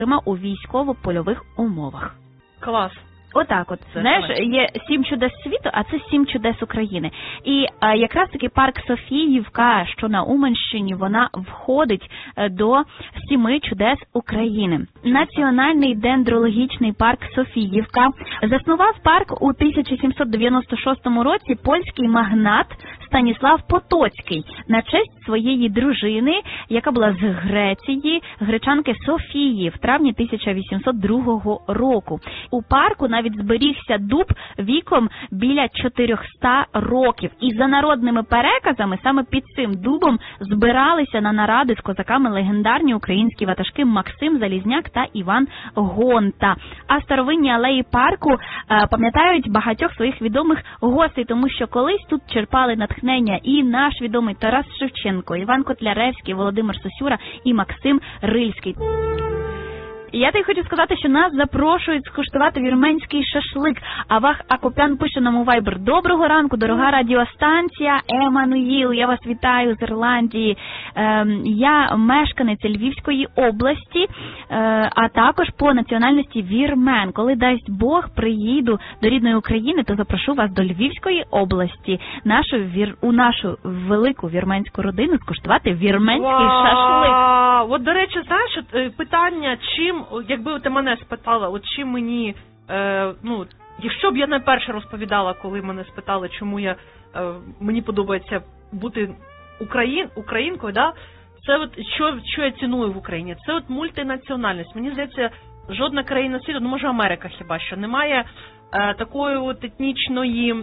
у військово-польових умовах. Клас. Отак от. Знаєш, є 7 чудес світу, а це 7 чудес України. І якраз таки парк Софіївка, що на Уманщині, вона входить до 7 чудес України. Національний дендрологічний парк Софіївка. Заснував парк у 1796 році польський магнат Станіслав Потоцький на честь своєї дружини, яка була з Греції, гречанки Софії, в травні 1802 року. У парку навіть зберігся дуб віком біля 400 років. І за народними переказами саме під цим дубом збиралися на наради з козаками легендарні українські ватажки Максим Залізняк та Іван Гонта. А старовинні алеї парку пам'ятають багатьох своїх відомих гостей, тому що колись тут черпали натхнення і наш відомий Тарас Шевченко, Іван Котляревський, Володимир Сосюра і Максим Рильський. Я тобі хочу сказати, що нас запрошують скуштувати вірменський шашлик. Авах Акопян пише нам у Viber: доброго ранку, дорога радіостанція Еммануїл, я вас вітаю з Ірландії. Я мешканець Львівської області, а також по національності вірмен. Коли дасть Бог приїду до рідної України, то запрошу вас до Львівської області, у нашу велику вірменську родину, скуштувати вірменський шашлик. От, до речі, знаєш, питання, якби ти мене спитала, от чим мені, якщо б я найперше розповідала, коли мене спитали, чому мені подобається бути українкою, да, це от, що я ціную в Україні, це от мультинаціональність. Мені здається, жодна країна світу, може Америка хіба що, немає такої от етнічної,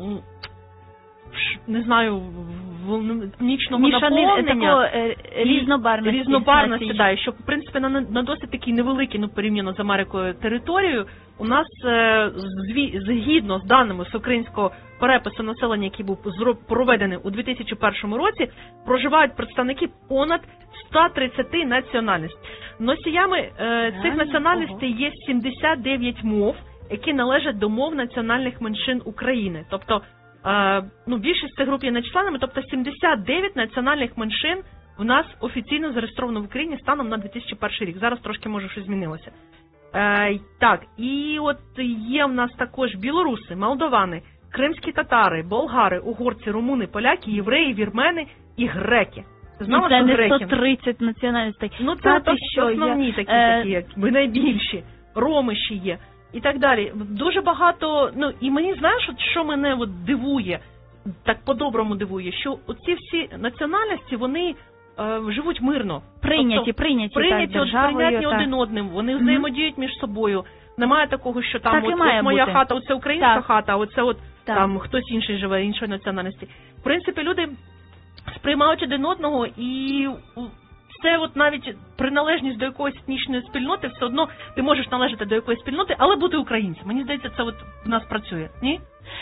не знаю, етнічного наповнення, різнобарності, да, що, в принципі, на досить такій невеликій, порівняно з Америкою, територію, у нас, згідно з даними всеукраїнського перепису населення, який був проведений у 2001 році, проживають представники понад 130 національностей. Носіями цих національностей є 79 мов, які належать до мов національних меншин України. Тобто, більшість цих груп є не членами, тобто 79 національних меншин в нас офіційно зареєстровано в Україні станом на 2001 рік. Зараз трошки, може, щось змінилося. Так, і от є в нас також білоруси, молдовани, кримські татари, болгари, угорці, румуни, поляки, євреї, вірмени і греки. Це не 130 національностей. Це основні такі, якби найбільші. Роми ще є. І так далі. Дуже багато, і мені, знаєш, що мене дивує, так по-доброму дивує, що оці всі національності, вони живуть мирно. Прийняті державою, один одним, вони взаємодіють між собою. Немає такого, що там от моя хата, оце українська хата, а оце там хтось інший живе, іншої національності. В принципі, люди сприймають один одного, і це от навіть приналежність до якоїсь етнічної спільноти, все одно ти можеш належати до якоїсь спільноти, але бути українцем. Мені здається, це от в нас працює, ні?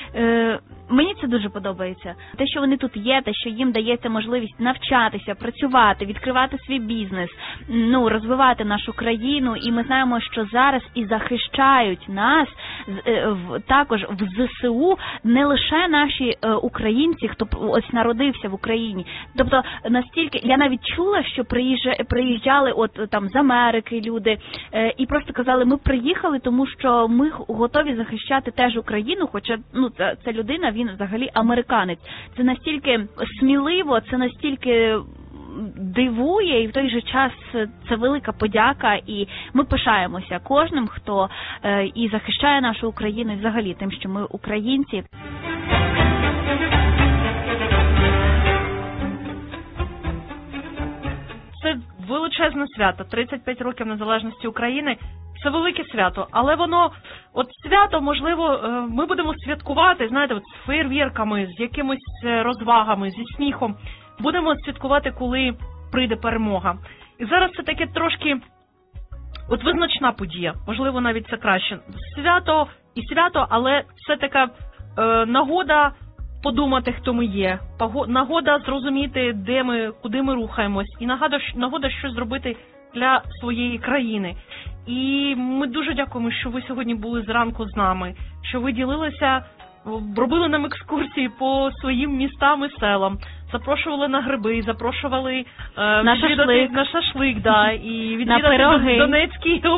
Мені це дуже подобається. Те, що вони тут є, те, що їм дається можливість навчатися, працювати, відкривати свій бізнес, розвивати нашу країну. І ми знаємо, що зараз і захищають нас також в ЗСУ не лише наші українці, хто ось народився в Україні. Тобто настільки, я навіть чула, що приїжджали з Америки люди і просто казали, ми приїхали, тому що ми готові захищати теж Україну, хоча ця людина, він взагалі американець. Це настільки сміливо, це настільки дивує, і в той же час це велика подяка, і ми пишаємося кожним, хто і захищає нашу Україну, і взагалі тим, що ми українці. Це величезне свято, 35 років незалежності України. Це велике свято, але воно, свято, можливо, ми будемо святкувати, знаєте, з фейерверками, з якимись розвагами, зі сміхом. Будемо святкувати, коли прийде перемога. І зараз це таке трошки, визначна подія, можливо, навіть це краще. Свято, але це така нагода подумати, хто ми є, нагода зрозуміти, де ми, куди ми рухаємось, і нагода щось зробити для своєї країни. І ми дуже дякуємо, що ви сьогодні були зранку з нами, що ви ділилися робили нам екскурсії по своїм містам і селам, запрошували на гриби, запрошували на шашлик, на шашлик, да, і відвідати Донецький